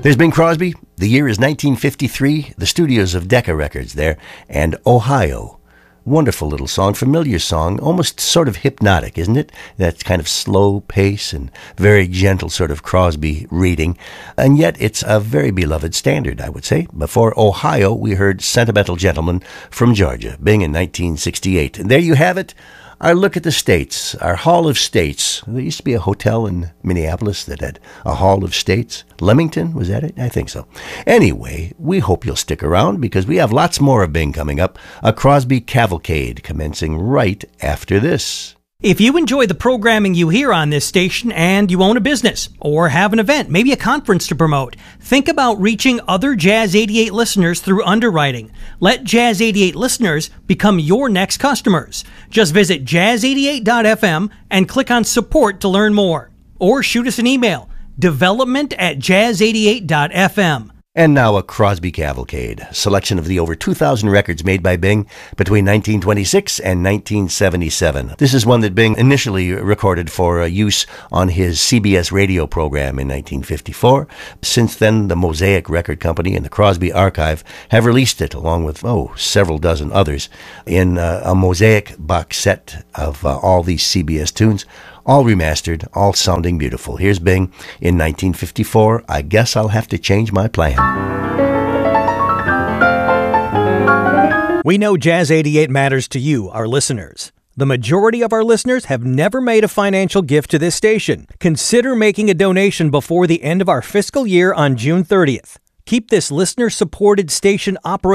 There's Bing Crosby. The year is 1953. The studios of Decca Records there. And Ohio. Wonderful little song, familiar song, almost sort of hypnotic, isn't it? That kind of slow pace and very gentle sort of Crosby reading. And yet it's a very beloved standard, I would say. Before Ohio, we heard Sentimental Gentleman from Georgia, Bing in 1968. And there you have it. Our look at the states, our Hall of States. There used to be a hotel in Minneapolis that had a Hall of States. Leamington, was that it? I think so. Anyway, we hope you'll stick around because we have lots more of Bing coming up. A Crosby Cavalcade commencing right after this. If you enjoy the programming you hear on this station and you own a business or have an event, maybe a conference to promote, think about reaching other Jazz 88 listeners through underwriting. Let Jazz 88 listeners become your next customers. Just visit jazz88.fm and click on support to learn more. Or shoot us an email, development@jazz88.fm. And now a Crosby Cavalcade, selection of the over 2,000 records made by Bing between 1926 and 1977. This is one that Bing initially recorded for use on his CBS radio program in 1954. Since then, the Mosaic Record Company and the Crosby Archive have released it, along with, several dozen others, in a Mosaic box set of all these CBS tunes. All remastered, all sounding beautiful. Here's Bing in 1954. I guess I'll have to change my plan. We know Jazz 88 matters to you, our listeners. The majority of our listeners have never made a financial gift to this station. Consider making a donation before the end of our fiscal year on June 30th. Keep this listener-supported station operating